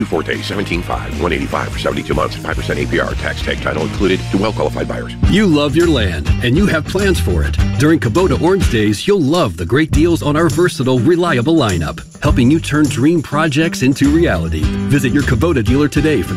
Forte 17.5, 185 for 72 months, 5% APR, tax tag title included to well-qualified buyers. You love your land, and you have plans for it. During Kubota Orange Days, you'll love the great deals on our versatile, reliable lineup, helping you turn dream projects into reality. Visit your Kubota dealer today for